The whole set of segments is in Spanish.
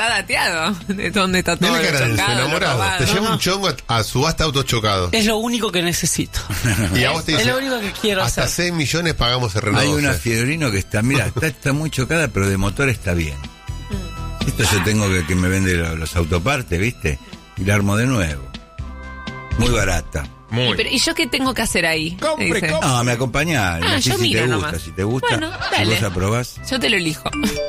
está dateado. ¿De dónde está todo Tiene lo cara de chocado, enamorado. lo robado, Te lleva ¿no? un chongo a subasta autos chocados. Es lo único que necesito. Y a vos te Es dice, lo único que quiero hasta hacer. 6 millones pagamos el Renault Hay 12. una Fiorino que está, mira, está muy chocada, pero de motor está bien. Esto yo tengo que me vende los autopartes, ¿viste? Y la armo de nuevo. Muy barata. ¿Y yo qué tengo que hacer ahí? Dice. No, me acompañás. Ah, Si yo te miro gusta, nomás. si te gusta, Bueno, si dale. vos aprobás. Yo te lo elijo.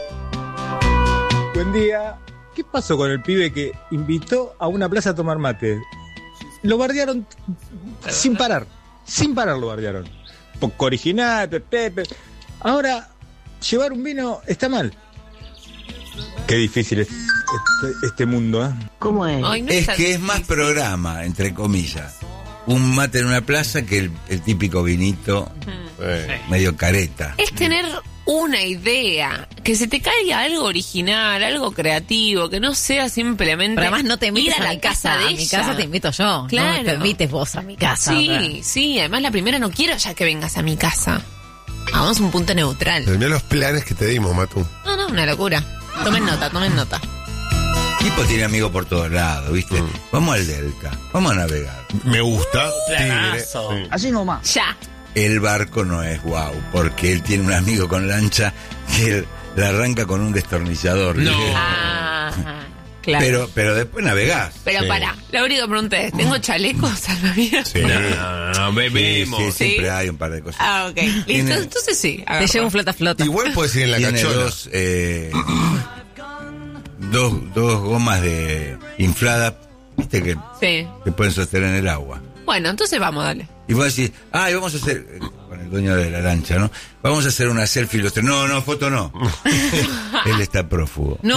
Buen día. ¿Qué pasó con el pibe que invitó a una plaza a tomar mate? Lo bardearon sin parar. Sin parar lo bardearon. Poco original, pepe. Ahora, llevar un vino está mal. Qué difícil es este mundo, ¿eh? ¿Cómo es? Ay, no Es tan que es más difícil. programa, entre comillas. Un mate en una plaza que el típico vinito medio careta. Es tener una idea, que se te caiga algo original, algo creativo, que no sea simplemente Pero además no te invites ir a la mi casa, de a mi ella. casa te invito yo. Claro. No te invites vos a mi casa. Sí, además la primera no quiero ya que vengas a mi casa. Vamos a un punto neutral. Pero mirá los planes que te dimos, Matu. No, una locura. Tomen nota. Tipo tiene amigos por todos lados, ¿viste? Vamos al Delta, vamos a navegar. Me gusta. Planazo. Tigre. Sí. Así nomás. Ya. El barco no es guau, porque él tiene un amigo con lancha que él la arranca con un destornillador. No. ¿viste? Ah, claro. Pero después navegás. Pero Sí. pará, la única pregunta es, ¿tengo chalecos salvavidas? Sí. No, bebemos. Sí, siempre ¿Sí? hay un par de cosas. Ah, ok. Listo, Tiene- entonces sí. Te agarro. llevo un flota. Igual puedes ir en la Tiene cachola. dos gomas de infladas, ¿viste? Sí. Que pueden sostener el agua. Bueno, entonces vamos, dale. Y vos decís, y vamos a hacer, con el dueño de la lancha, ¿no? Vamos a hacer una selfie los tres. No, foto no. Él está prófugo. ¡No!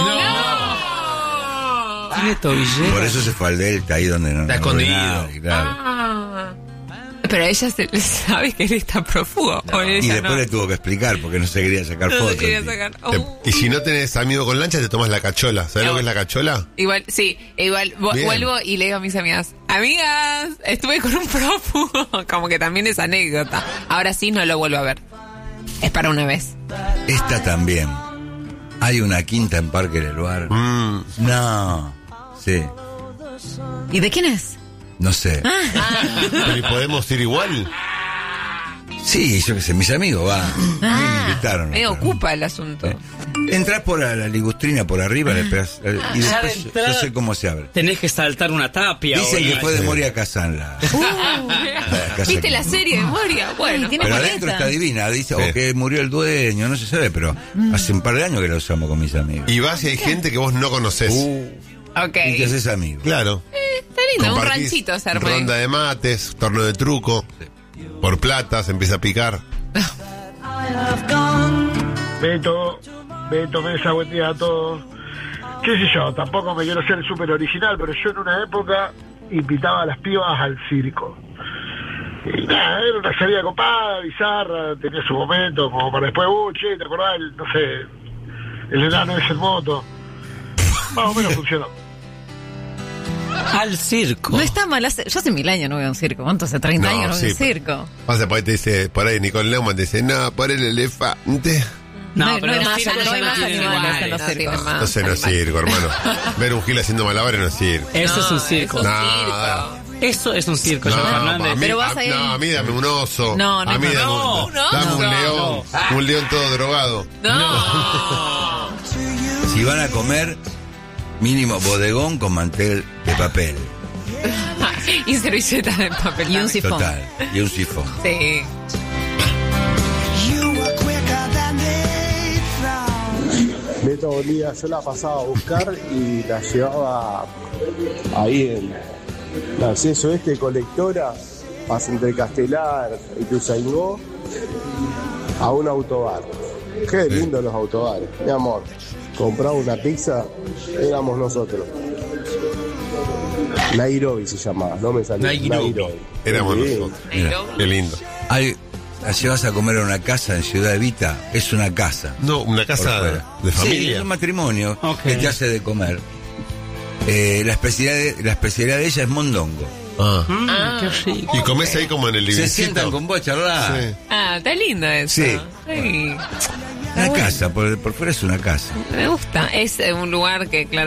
Tiene tobillera. Por eso se fue al Delta, ahí donde no. Está no escondido. ve nadie, claro. Ah. Pero ella sabe que él está prófugo. O Y ella después no. le tuvo que explicar porque no se quería sacar No se fotos. quería sacar. Y si no tenés amigo con lancha, te tomas la cachola. ¿Sabés lo que es la cachola? Igual, sí, igual Bien. vuelvo y le digo a mis amigas, estuve con un prófugo, como que también es anécdota. Ahora sí no lo vuelvo a ver. Es para una vez. Esta también. Hay una quinta en Parque del Lugar. No. Sí. ¿Y de quién es? No sé. Pero ¿y podemos ir igual? Sí, yo qué sé, mis amigos van. Me invitaron. Me ocupa el asunto. Entras por la ligustrina por arriba le pegas, y Ya después de yo entrada sé cómo se abre. Tenés que saltar una tapia. Dicen o que la- fue de Moria Kazan la casa ¿Viste que- la serie de Moria? Bueno, tiene Pero paleta. adentro está divina. Dice Sí. o que murió el dueño, no se sabe, pero hace un par de años que la usamos con mis amigos. Y vas y hay gente que vos no conocés. ok. Y te haces amigo. Claro. Está lindo, un Compartís ranchito se armó. ronda de mates, torneo de truco. Por plata se empieza a picar. Beto Mesa, buen día a todos. Qué sé yo, tampoco me quiero ser súper original, pero yo en una época invitaba a las pibas al circo. Y nada, era una salida copada, bizarra, tenía su momento, como para después, che, ¿te acordás? No sé, el enano es en moto. Más o menos funcionó. Al circo. No está mal. Yo hace 1000 años no voy a un circo. ¿Cuánto? Hace 30 años no voy a un sí, circo. Pasa por ahí te dice, por ahí Nicole Neumann te dice, no, por el elefante. No, No pero hay los más, circos no hay ya más tienen animales iguales. en los circos. No sé, no es circo, hermano. Ver un gil haciendo malabares no es circo. Eso es un circo. Es un No, circo. Eso es un circo, Jean Fernández. a mí, Pero vas a ir- a mí dame un oso. No, no, a mí no, dame, no, dame un no, león. Un león todo drogado. No. Si van a comer, mínimo bodegón con mantel de papel. Y servilletas de papel. Y un sifón. Total. Y un sifón. Sí. Beto Bolívar, yo la pasaba a buscar y la llevaba ahí en la acceso colectora, pasa entre Castelar y Ituzaingó, a un autobar. Qué lindo los autobares, mi amor. Compraba una pizza, éramos nosotros. Nairobi se llamaba, no me salió. Nairobi. Éramos Sí. nosotros. Qué lindo. La llevas a comer a una casa en Ciudad Evita, es una casa. No, una por casa fuera. de Sí, familia. es un matrimonio Ok. que te hace de comer. La especialidad de ella es mondongo. Qué rico. Y comés ahí como en el Se livingcito. sientan con vos a charlar. Sí. Ah, está lindo eso. Sí. Sí. Una casa, por fuera es una casa. Me gusta. Es un lugar que claramente